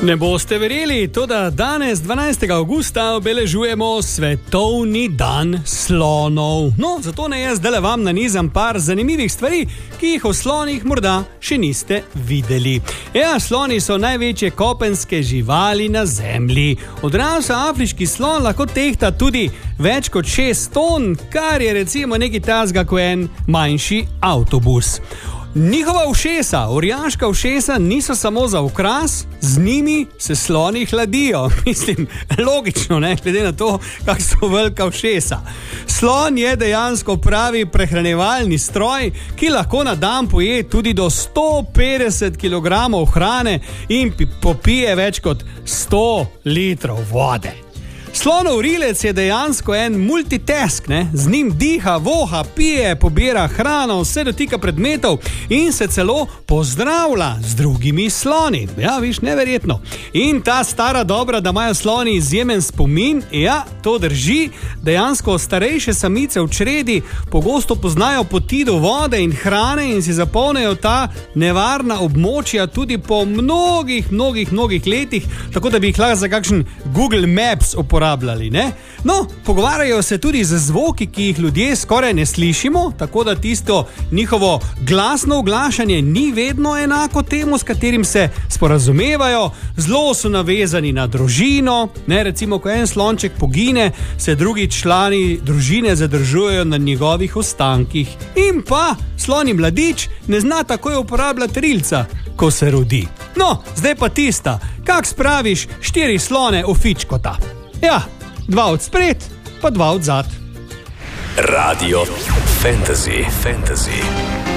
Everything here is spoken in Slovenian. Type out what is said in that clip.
Ne boste verjeli, to da danes 12. avgusta obeležujemo svetovni dan slonov. No, zato ne jaz zdaj vam nanizam par zanimivih stvari, ki jih o slonih morda še niste videli. Ja, sloni so največje kopenske živali na zemlji. Odrasel afriški slon lahko tehta tudi več kot 6 ton, kar je recimo nekaj tasga kot en manjši avtobus. Njihova ušesa, orjaška ušesa, niso samo za okras, z njimi se sloni hladijo. Mislim, logično, ne, glede na to, kak so velika ušesa. Slon je dejansko pravi prehranjevalni stroj, ki lahko na dan poje tudi do 150 kg hrane in popije več kot 100 litrov vode. Slonov rilec je dejansko en multitask, ne? Z njim diha, voha, pije, pobira hrano, vse dotika predmetov in se celo pozdravlja z drugimi sloni. Ja, viš, neverjetno. In ta stara dobra, da imajo sloni izjemen spomin, ja, to drži. Dejansko starejše samice v čredi pogosto poznajo poti do vode in hrane in si zapolnijo ta nevarna območja tudi po mnogih letih, tako da bi jih lahko za kakšen Google Maps uporabljali, ne? No, pogovarjajo se tudi z zvoki, ki jih ljudje skoraj ne slišimo, tako da tisto njihovo glasno oglašanje ni vedno enako temu, s katerim se sporazumevajo. Zelo so navezani na družino, ne, recimo, ko en slonček pogine, se drugi člani družine zadržujejo na njegovih ostankih. In pa sloni mladič ne zna takoj uporabljati rilca, ko se rodi. No, zdaj pa tista, kak spraviš 4 slone v fičkota? Ja, 2 od spred, pa 2 od zad. Radio Fantasy.